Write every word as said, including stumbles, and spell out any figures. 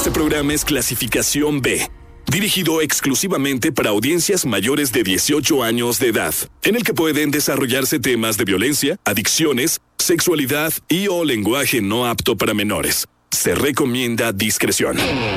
Este programa es clasificación B, dirigido exclusivamente para audiencias mayores de dieciocho años de edad, en el que pueden desarrollarse temas de violencia, adicciones, sexualidad y o lenguaje no apto para menores. Se recomienda discreción.